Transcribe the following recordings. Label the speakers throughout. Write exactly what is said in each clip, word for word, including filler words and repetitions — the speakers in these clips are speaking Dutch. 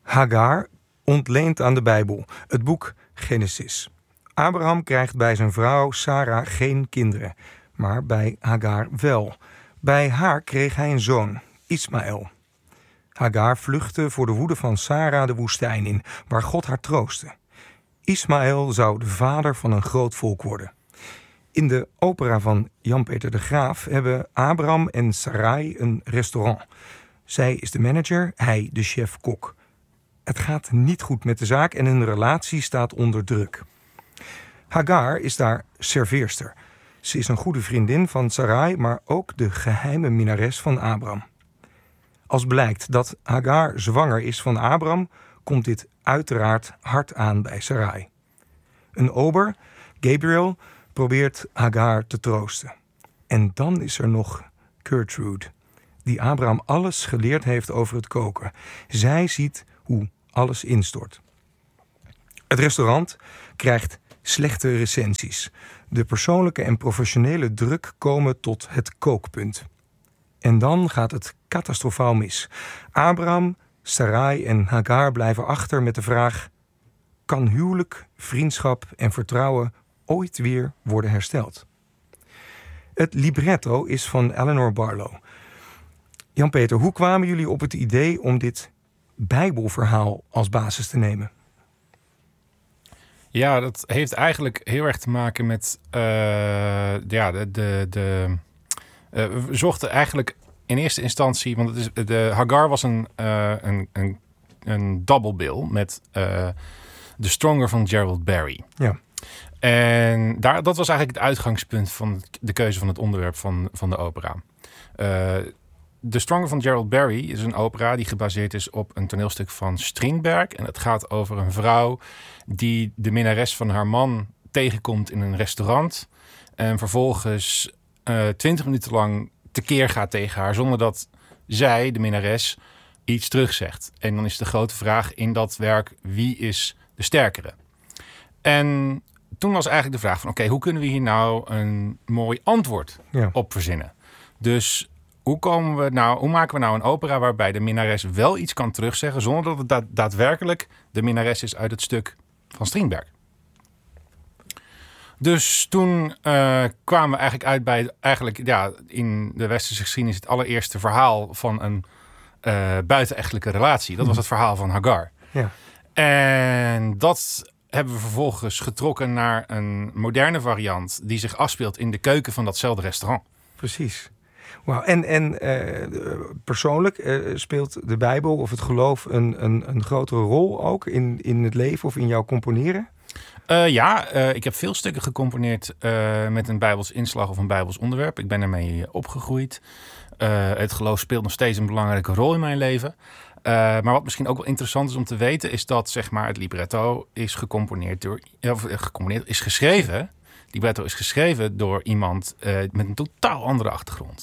Speaker 1: Hagar ontleent aan de Bijbel, het boek Genesis. Abraham krijgt bij zijn vrouw Sarah geen kinderen, maar bij Hagar wel. Bij haar kreeg hij een zoon, Ismaël. Hagar vluchtte voor de woede van Sarah de woestijn in, waar God haar troostte. Ismaël zou de vader van een groot volk worden. In de opera van Jan-Peter de Graaf hebben Abraham en Sarai een restaurant. Zij is de manager, hij de chef-kok. Het gaat niet goed met de zaak en hun relatie staat onder druk. Hagar is daar serveerster. Ze is een goede vriendin van Sarai, maar ook de geheime minnares van Abraham. Als blijkt dat Hagar zwanger is van Abraham, komt dit uiteraard hard aan bij Sarai. Een ober, Gabriel, probeert Hagar te troosten. En dan is er nog Gertrude, die Abraham alles geleerd heeft over het koken. Zij ziet hoe alles instort. Het restaurant krijgt slechte recensies. De persoonlijke en professionele druk komen tot het kookpunt. En dan gaat het catastrofaal mis. Abraham, Sarai en Hagar blijven achter met de vraag: kan huwelijk, vriendschap en vertrouwen ooit weer worden hersteld? Het libretto is van Eleanor Barlow. Jan-Peter, hoe kwamen jullie op het idee om dit Bijbelverhaal als basis te nemen?
Speaker 2: Ja, dat heeft eigenlijk heel erg te maken met uh, ja, de, de, de uh, we zochten eigenlijk in eerste instantie, want het is, de Hagar was een, uh, een, een, een double bill met uh, The Stronger van Gerald Barry.
Speaker 1: Ja.
Speaker 2: En daar, dat was eigenlijk het uitgangspunt van de keuze van het onderwerp van, van de opera. Uh, The Stronger van Gerald Barry is een opera die gebaseerd is op een toneelstuk van Strindberg. En het gaat over een vrouw die de minnares van haar man tegenkomt in een restaurant. En vervolgens uh, twintig minuten lang tekeer gaat tegen haar zonder dat zij, de minnares, iets terugzegt. En dan is de grote vraag in dat werk: wie is de sterkere? En toen was eigenlijk de vraag van: oké, okay, hoe kunnen we hier nou een mooi antwoord ja. op verzinnen? Dus hoe, komen we nou, hoe maken we nou een opera waarbij de minnares wel iets kan terugzeggen zonder dat het da- daadwerkelijk de minnares is uit het stuk van Strindberg? Dus toen uh, kwamen we eigenlijk uit bij eigenlijk, ja, in de westerse geschiedenis het allereerste verhaal van een uh, buitenechtelijke relatie. Dat was het verhaal van Hagar.
Speaker 1: Ja.
Speaker 2: En dat hebben we vervolgens getrokken naar een moderne variant die zich afspeelt in de keuken van datzelfde restaurant.
Speaker 1: Precies. Wauw. En, en uh, persoonlijk uh, speelt de Bijbel of het geloof een, een, een grotere rol ook in, in het leven of in jouw componeren?
Speaker 2: Uh, ja, uh, ik heb veel stukken gecomponeerd uh, met een Bijbels inslag of een Bijbels onderwerp. Ik ben ermee opgegroeid. Uh, het geloof speelt nog steeds een belangrijke rol in mijn leven. Uh, maar wat misschien ook wel interessant is om te weten, is dat zeg maar het libretto is gecomponeerd door, of gecomponeerd is geschreven. Het libretto is geschreven door iemand uh, met een totaal andere achtergrond.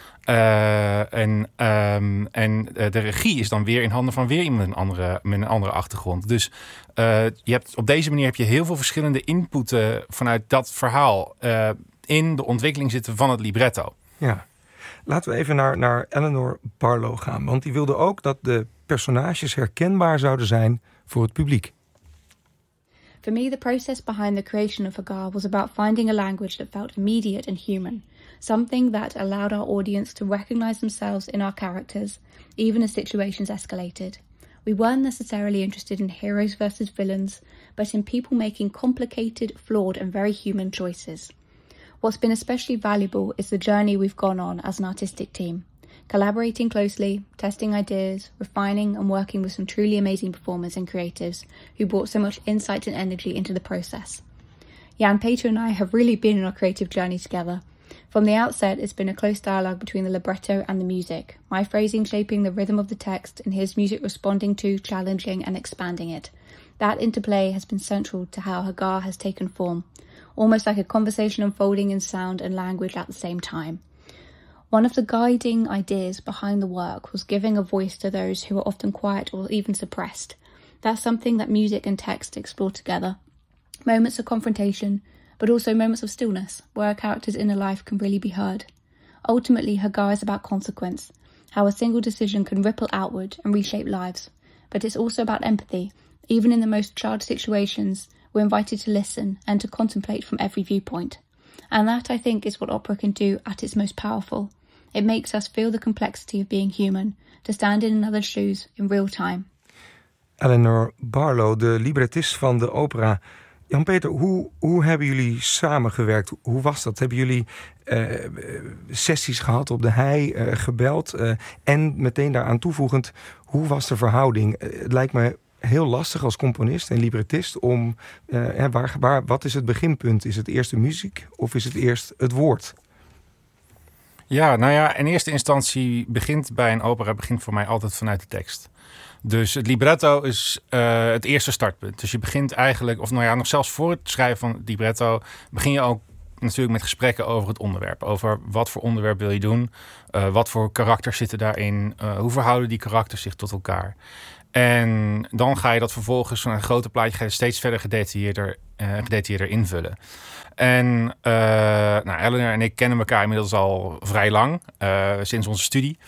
Speaker 2: Uh, en um, en uh, de regie is dan weer in handen van weer iemand met een andere, met een andere achtergrond. Dus uh, je hebt, op deze manier heb je heel veel verschillende inputen vanuit dat verhaal uh, in de ontwikkeling zitten van het libretto.
Speaker 1: Ja. Laten we even naar, naar Eleanor Barlow gaan. Want die wilde ook dat de personages herkenbaar zouden zijn voor het publiek.
Speaker 3: For me, the process behind the creation of Hagar was about finding a language that felt immediate and human. Something that allowed our audience to recognize themselves in our characters, even as situations escalated. We weren't necessarily interested in heroes versus villains, but in people making complicated, flawed and very human choices. What's been especially valuable is the journey we've gone on as an artistic team, collaborating closely, testing ideas, refining and working with some truly amazing performers and creatives who brought so much insight and energy into the process. Jan-Peter and I have really been on our creative journey together. From the outset, it's been a close dialogue between the libretto and the music, my phrasing shaping the rhythm of the text and his music responding to, challenging and expanding it. That interplay has been central to how Hagar has taken form, almost like a conversation unfolding in sound and language at the same time. One of the guiding ideas behind the work was giving a voice to those who are often quiet or even suppressed. That's something that music and text explore together. Moments of confrontation, but also moments of stillness, where a character's inner life can really be heard. Ultimately, Hagar is about consequence, how a single decision can ripple outward and reshape lives, but it's also about empathy. Even in the most charged situations, we're invited to listen and to contemplate from every viewpoint. And that, I think, is what opera can do at its most powerful. It makes us feel the complexity of being human, to stand in another's shoes in real time.
Speaker 1: Eleanor Barlow, de librettist van de opera. Jan-Peter, hoe, hoe hebben jullie samengewerkt? Hoe was dat? Hebben jullie uh, sessies gehad op de hei, uh, gebeld? Uh, en meteen daaraan toevoegend, hoe was de verhouding? Uh, het lijkt me heel lastig als componist en librettist om... Uh, waar, waar, wat is het beginpunt? Is het eerst de muziek of is het eerst het woord?
Speaker 2: Ja, nou ja, in eerste instantie begint bij een opera... begint voor mij altijd vanuit de tekst. Dus het libretto is uh, het eerste startpunt. Dus je begint eigenlijk, of nou ja, nog zelfs voor het schrijven van het libretto... begin je ook natuurlijk met gesprekken over het onderwerp. Over wat voor onderwerp wil je doen? Uh, wat voor karakters zitten daarin? Uh, hoe verhouden die karakters zich tot elkaar? En dan ga je dat vervolgens van een grote plaatje... ga je steeds verder gedetailleerder, uh, gedetailleerder invullen. En uh, nou, Eleanor en ik kennen elkaar inmiddels al vrij lang. Uh, sinds onze studie.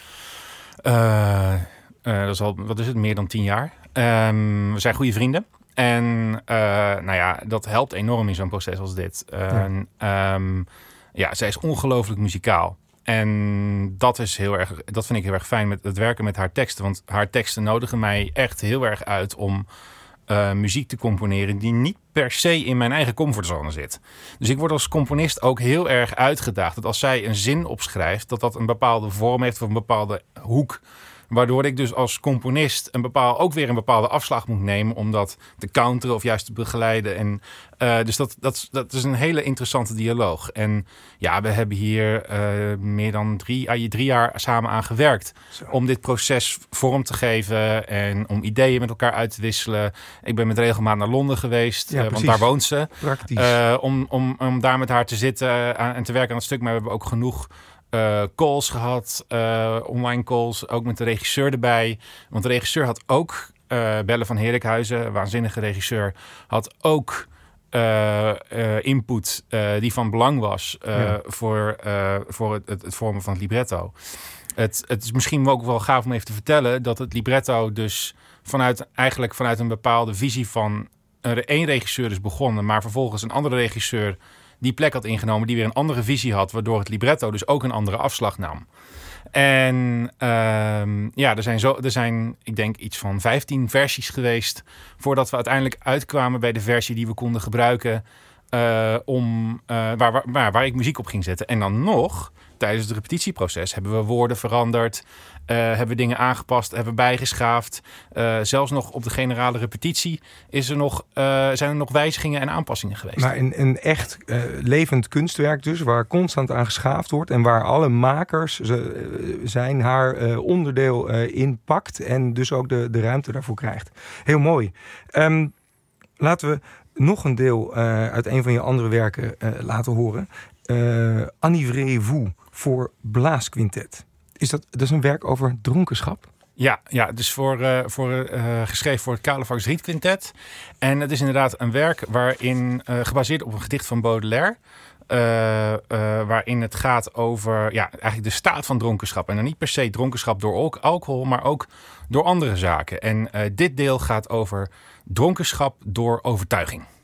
Speaker 2: Uh, uh, dat is al, wat is het, meer dan tien jaar. Um, we zijn goede vrienden. En uh, nou ja, dat helpt enorm in zo'n proces als dit. Uh, ja. Um, ja, zij is ongelooflijk muzikaal. En dat is heel erg, dat vind ik heel erg fijn met het werken met haar teksten. Want haar teksten nodigen mij echt heel erg uit om uh, muziek te componeren die niet per se in mijn eigen comfortzone zit. Dus ik word als componist ook heel erg uitgedaagd. Dat als zij een zin opschrijft, dat dat een bepaalde vorm heeft of een bepaalde hoek. Waardoor ik dus als componist een bepaal, ook weer een bepaalde afslag moet nemen om dat te counteren of juist te begeleiden. En, uh, dus dat, dat, dat is een hele interessante dialoog. En ja, we hebben hier uh, meer dan drie, drie jaar samen aan gewerkt. Zo. Om dit proces vorm te geven en om ideeën met elkaar uit te wisselen. Ik ben met regelmaat naar Londen geweest, ja, uh, want daar woont ze.
Speaker 1: Praktisch.
Speaker 2: Uh, om, om, om daar met haar te zitten aan, en te werken aan het stuk. Maar we hebben ook genoeg Uh, calls gehad, uh, online calls, ook met de regisseur erbij. Want de regisseur had ook, uh, Belle van Heerlijkhuizen, waanzinnige regisseur, had ook uh, uh, input uh, die van belang was uh, ja. voor, uh, voor het, het, het vormen van het libretto. Het, het is misschien ook wel gaaf om even te vertellen dat het libretto dus vanuit, eigenlijk vanuit een bepaalde visie van een, één regisseur is begonnen, maar vervolgens een andere regisseur die plek had ingenomen, die weer een andere visie had, waardoor het libretto dus ook een andere afslag nam. En uh, ja, er zijn, zo, er zijn, ik denk, iets van vijftien versies geweest voordat we uiteindelijk uitkwamen bij de versie die we konden gebruiken uh, om, uh, waar, waar, waar ik muziek op ging zetten. En dan nog, tijdens het repetitieproces, hebben we woorden veranderd, uh, hebben we dingen aangepast, hebben we bijgeschaafd. Uh, zelfs nog op de generale repetitie is er nog, uh, zijn er nog wijzigingen en aanpassingen geweest.
Speaker 1: Maar een, een echt uh, levend kunstwerk dus, waar constant aan geschaafd wordt en waar alle makers ze, uh, zijn haar uh, onderdeel uh, in pakt en dus ook de, de ruimte daarvoor krijgt. Heel mooi. Um, laten we nog een deel uh, uit een van je andere werken uh, laten horen. Uh, Enivrez-vous voor blaasquintet. Is dat, dat is een werk over dronkenschap?
Speaker 2: Ja, ja, dus voor, uh, voor, uh, geschreven voor het Carlovax Rietquintet. En het is inderdaad een werk waarin, uh, gebaseerd op een gedicht van Baudelaire, Uh, uh, waarin het gaat over ja, eigenlijk de staat van dronkenschap. En dan niet per se dronkenschap door alcohol, maar ook door andere zaken. En uh, dit deel gaat over dronkenschap door overtuiging.